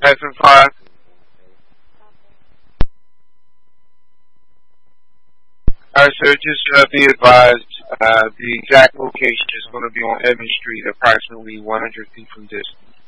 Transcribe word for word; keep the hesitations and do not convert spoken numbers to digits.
F and five. Alright, sir, just uh, be advised, uh, the exact location is going to be on Edmond Street, approximately one hundred feet from this.